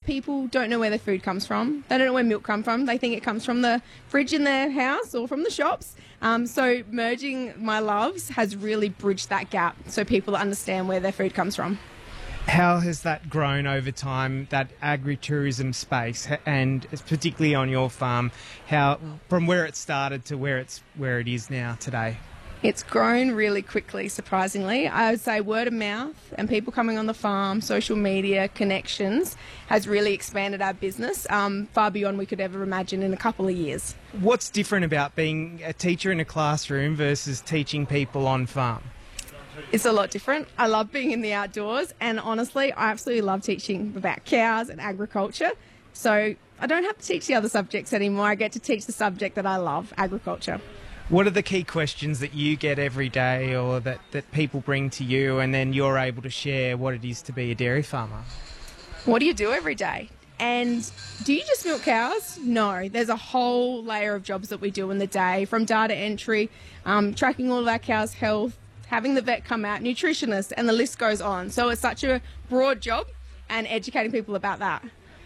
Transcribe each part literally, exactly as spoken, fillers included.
people don't know where their food comes from. They don't know where milk comes from. They think it comes from the fridge in their house or from the shops. Um, so merging my loves has really bridged that gap so people understand where their food comes from. How has that grown over time, that agritourism space, and particularly on your farm, how from where it started to where it's where it is now today? It's grown really quickly, surprisingly. I would say word of mouth and people coming on the farm, social media, connections, has really expanded our business um, far beyond we could ever imagine in a couple of years. What's different about being a teacher in a classroom versus teaching people on farm? It's a lot different. I love being in the outdoors, and honestly, I absolutely love teaching about cows and agriculture. So I don't have to teach the other subjects anymore. I get to teach the subject that I love, agriculture. What are the key questions that you get every day or that, that people bring to you and then you're able to share what it is to be a dairy farmer? What do you do every day? And do you just milk cows? No, there's a whole layer of jobs that we do in the day, from data entry, um, tracking all of our cows' health, having the vet come out, nutritionist, and the list goes on. So it's such a broad job, and educating people about that.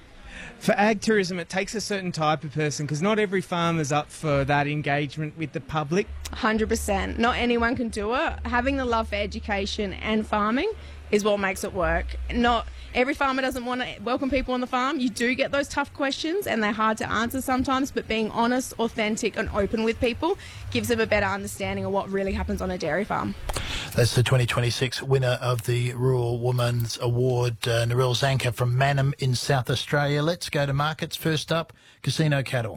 For ag tourism, it takes a certain type of person because not every farmer's up for that engagement with the public. one hundred percent. Not anyone can do it. Having the love for education and farming is what makes it work. Not every farmer doesn't want to welcome people on the farm. You do get those tough questions and they're hard to answer sometimes, but being honest, authentic and open with people gives them a better understanding of what really happens on a dairy farm. That's the twenty twenty-six winner of the Rural Women's Award, uh, Narelle Zanker from Mannum in South Australia. Let's go to markets. First up, Casino Cattle.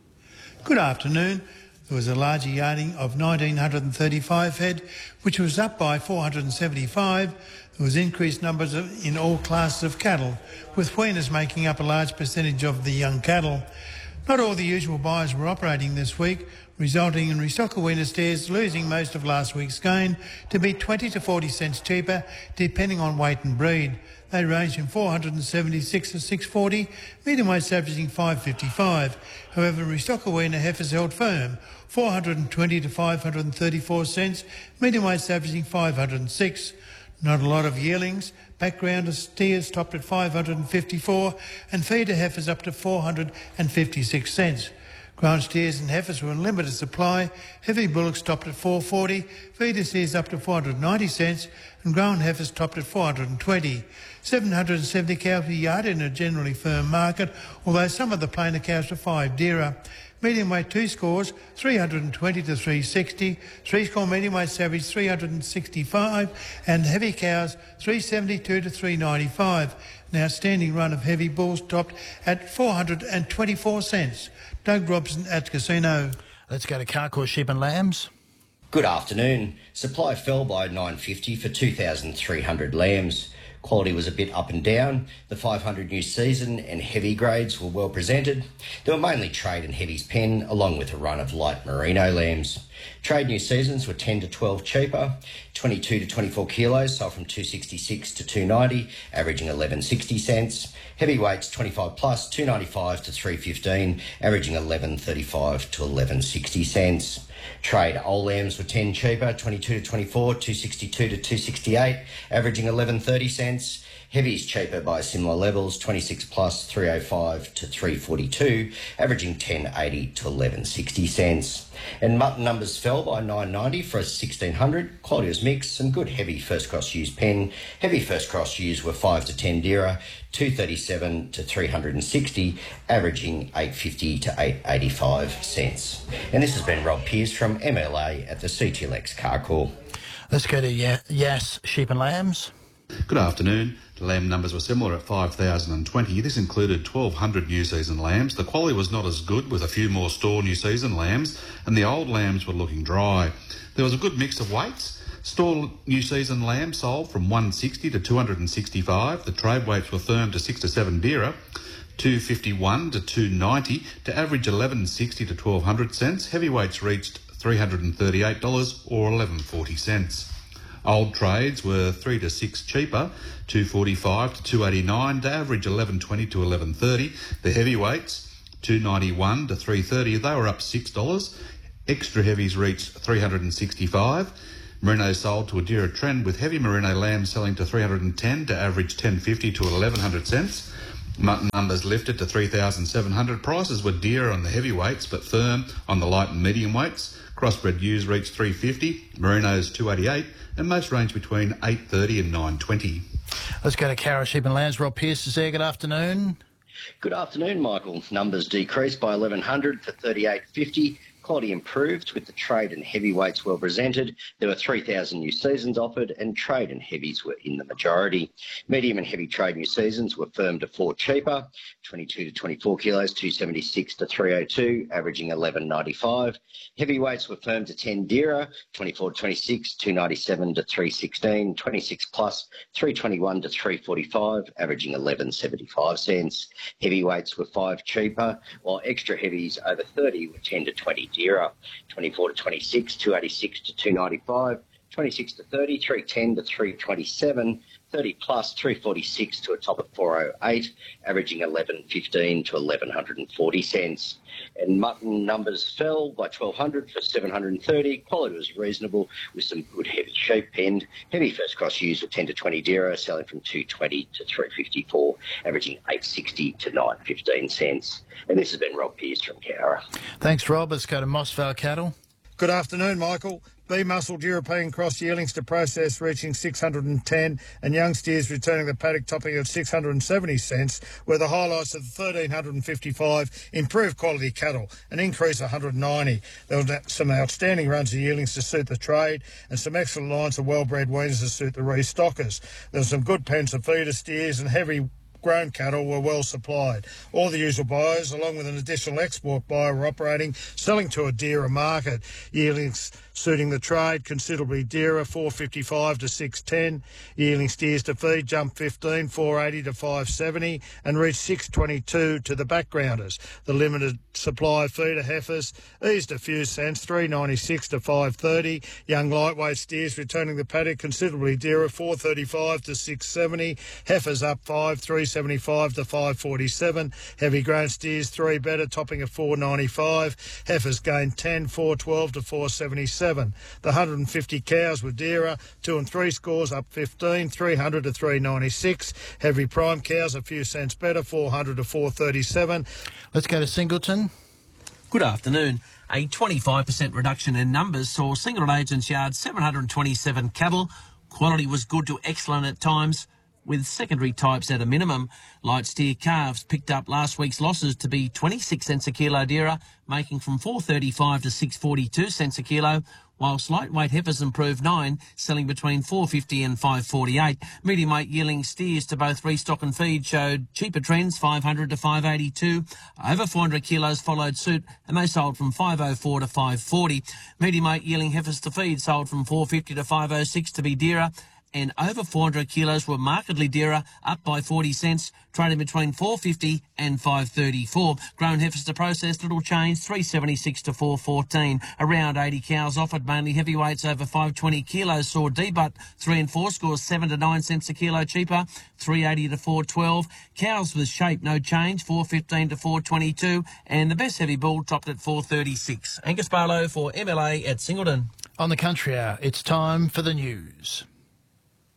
Good afternoon. There was a larger yarding of one thousand nine hundred thirty-five head, which was up by four hundred seventy-five. There was increased numbers of, in all classes of cattle, with weaners making up a large percentage of the young cattle. Not all the usual buyers were operating this week, resulting in restocker weaner steers losing most of last week's gain to be twenty to forty cents cheaper, depending on weight and breed. They range from four hundred seventy-six to six forty, medium weights averaging five fifty-five. However, restocker weaner heifers held firm, four hundred twenty to five hundred thirty-four cents, medium weights averaging five hundred six. Not a lot of yearlings. Backgrounder steers topped at five hundred fifty-four and feeder heifers up to four hundred fifty-six cents. Ground steers and heifers were in limited supply. Heavy bullocks topped at four hundred forty, feeder steers up to four hundred ninety cents, and ground heifers topped at four hundred twenty. seven hundred seventy cows per yard in a generally firm market, although some of the plainer cows were five dearer. Medium weight two scores, three hundred twenty to three sixty. Three score medium weight average three hundred sixty-five, and heavy cows three seventy-two to three ninety-five. An outstanding run of heavy bulls topped at four hundred twenty-four cents. Doug Robson at Casino. Let's go to Carcoar Sheep and Lambs. Good afternoon. Supply fell by nine fifty for two thousand three hundred lambs. Quality was a bit up and down. The five hundred new season and heavy grades were well presented. There were mainly trade and heavies pen, along with a run of light merino lambs. Trade new seasons were ten to twelve cheaper. twenty-two to twenty-four kilos sold from two sixty-six to two ninety, averaging eleven sixty cents. Heavyweights twenty-five plus, two ninety-five to three fifteen, averaging eleven thirty-five to eleven sixty cents. Trade old lambs were ten cheaper, twenty-two to twenty-four, two sixty-two to two sixty-eight, averaging eleven thirty cents. Heavies cheaper by similar levels, twenty-six plus, three oh five to three forty-two, averaging ten eighty to eleven sixty cents. And mutton numbers fell by nine ninety for a sixteen hundred. Quality was mixed, some good heavy first cross ewes pen. Heavy first cross ewes were five to ten dearer, two thirty-seven to three sixty, averaging eight fifty to eight eighty-five cents. And this has been Rob Pearce from M L A at the C T L X Carcoar. Let's go to Yass Sheep and Lambs. Good afternoon. The lamb numbers were similar at five thousand twenty. This included twelve hundred new season lambs. The quality was not as good, with a few more store new season lambs, and the old lambs were looking dry. There was a good mix of weights. Store new season lambs sold from one sixty to two sixty-five. The trade weights were firm to six to seven dearer, two fifty-one to two ninety, to average eleven sixty to twelve hundred cents. Heavyweights reached three thirty-eight dollars or eleven forty cents. Old trades were three to six cheaper, two forty-five to two eighty-nine, to average eleven twenty to eleven thirty. The heavyweights, two ninety-one to three thirty, they were up six dollars. Extra heavies reached three sixty-five. Merino sold to a dearer trend, with heavy merino lambs selling to three ten to average ten fifty to eleven hundred cents. Mutton numbers lifted to three thousand seven hundred. Prices were dearer on the heavyweights but firm on the light and medium weights. Crossbred ewes reached three fifty, merinos two eighty-eight, and most range between eight thirty and nine twenty. Let's go to Carra Sheep and Lambs. Rob Pearce is there. Good afternoon. Good afternoon, Michael. Numbers decreased by eleven hundred for thirty-eight fifty. Quality improved with the trade and heavyweights well presented. There were three thousand new seasons offered and trade and heavies were in the majority. Medium and heavy trade new seasons were firm to four cheaper, twenty-two to twenty-four kilos, two seventy-six to three oh two, averaging eleven ninety-five. Heavyweights were firm to ten dearer, twenty-four to twenty-six, two ninety-seven to three sixteen, twenty-six plus, three twenty-one to three forty-five, averaging eleven seventy-five cents. Heavyweights were five cheaper, while extra heavies over thirty were ten to twenty dearer, twenty-four to twenty-six, two eighty-six to two ninety-five, twenty-six to thirty, three ten to three twenty-seven, thirty plus, three forty-six to a top of four oh eight, averaging eleven fifteen to eleven forty cents. And mutton numbers fell by twelve hundred for seven hundred thirty. Quality was reasonable with some good heavy sheep penned. Heavy first cross ewes were ten to twenty dearer, selling from two twenty to three fifty-four, averaging eight sixty to nine fifteen cents. And this has been Rob Pearce from Cowra. Thanks, Rob. Let's go to Mossvale Cattle. Good afternoon, Michael. B-muscled European cross yearlings to process reaching six hundred ten and young steers returning the paddock topping at six hundred seventy cents were the highlights of the one thousand three hundred fifty-five improved quality cattle, an increase of one hundred ninety. There were some outstanding runs of yearlings to suit the trade and some excellent lines of well-bred weaners to suit the restockers. There were some good pens of feeder steers and heavy grown cattle were well supplied. All the usual buyers, along with an additional export buyer, were operating, selling to a dearer market. Yearlings suiting the trade considerably dearer, four fifty-five to six ten. Yearling steers to feed jumped fifteen, four eighty to five seventy, and reached six twenty-two to the backgrounders. The limited supply of feeder heifers eased a few cents, three ninety-six to five thirty. Young lightweight steers returning the paddock considerably dearer, four thirty-five to six seventy. Heifers up five, three seventy-five to five forty-seven. Heavy grown steers three better, topping at four ninety-five. Heifers gained ten, four twelve to four seventy-seven. The one hundred fifty cows were dearer, two and three scores up fifteen, three hundred to three ninety-six. Heavy prime cows a few cents better, four hundred to four thirty-seven. Let's go to Singleton. Good afternoon. A twenty-five percent reduction in numbers saw Singleton Agents Yard seven hundred twenty-seven cattle. Quality was good to excellent at times, with secondary types at a minimum. Light steer calves picked up last week's losses to be twenty-six cents a kilo dearer, making from four thirty-five to six forty-two cents a kilo, whilst lightweight heifers improved nine, selling between four fifty and five forty-eight. Medium weight yearling steers to both restock and feed showed cheaper trends, five hundred to five eighty-two. Over four hundred kilos followed suit, and they sold from five oh four to five forty. Medium weight yearling heifers to feed sold from four fifty to five oh six to be dearer, and over four hundred kilos were markedly dearer, up by forty cents, trading between four fifty and five thirty-four. Grown heifers to process, little change, three seventy-six to four fourteen. Around eighty cows offered, mainly heavyweights over five twenty kilos, saw debut three and four scores seven to nine cents a kilo cheaper, three eighty to four twelve. Cows with shape, no change, four fifteen to four twenty-two, and the best heavy bull topped at four thirty-six. Angus Barlow for M L A at Singleton. On the Country Hour, it's time for the news.